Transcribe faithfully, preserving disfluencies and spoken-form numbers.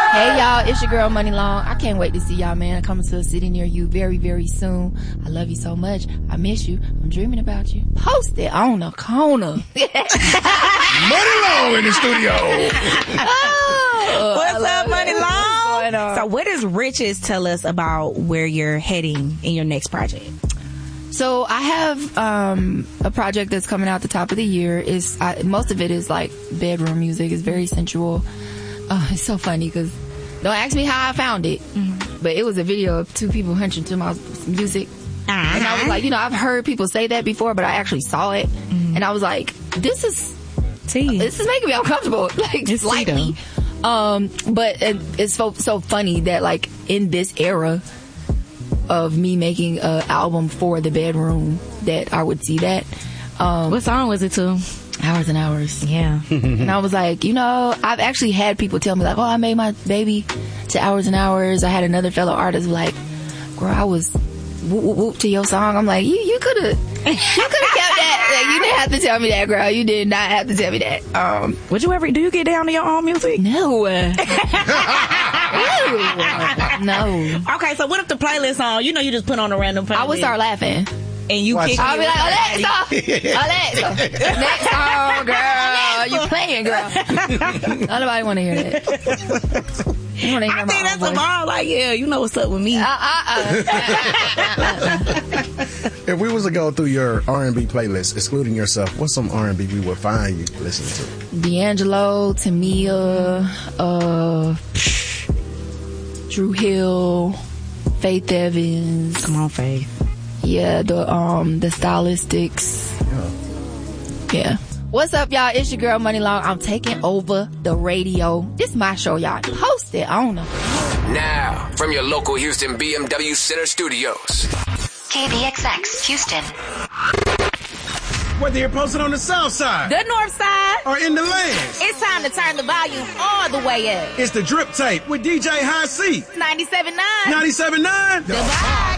Hey y'all, it's your girl Money Long. I can't wait to see y'all, man. I'm coming to a city near you very, very soon. I love you so much. I miss you. I'm dreaming about you. Post it on the corner. Money Long in the studio. Oh, what's up, it. Money Long? What's So what does Riches tell us about where you're heading in your next project? So I have um, a project that's coming out the top of the year. Is I, most of it is like bedroom music. It's very sensual. Uh, it's so funny because don't ask me how I found it, mm-hmm. but it was a video of two people hunching to my music, uh-huh. and I was like, you know, I've heard people say that before, but I actually saw it, mm-hmm. and I was like, this is Tea. this is making me uncomfortable, like just slightly. Um, but it, it's so so funny that like in this era of me making an album for the bedroom that I would see that. Um, what song was it to? Hours and Hours. Yeah. And I was like, you know, I've actually had people tell me like, oh, I made my baby to Hours and Hours. I had another fellow artist like, girl, I was whoop, whoop, whoop to your song. I'm like, you, you could have, you could have kept that. Like, you didn't have to tell me that, girl. You did not have to tell me that. Um, Would you ever, do you get down to your own music? No. No. Okay, so what if the playlist on, you know, you just put on a random playlist? I would start laughing. And you kick I'll be like, Alexa, Alexa, next song, girl. You playing, girl. Nobody want to hear that. You want to hear I my think that's voice. a bar. Like, yeah, you know what's up with me. Uh, uh, uh. If we was to go through your R and B playlist, excluding yourself, what's some R and B we would find you listening to? D'Angelo, Tamia, uh, Drew Hill, Faith Evans. Come on, Faith. Yeah, the um the Stylistics. Yeah. yeah. What's up, y'all? It's your girl Money Long. I'm taking over the radio. This is my show, y'all. Post it on them. Now, from your local Houston B M W Center Studios. K B X X, Houston. Whether you're posted on the south side, the north side, or in the lands, it's time to turn the volume all the way up. It's the Drip Tape with D J High C. ninety-seven point nine. ninety-seven point nine. The vibe.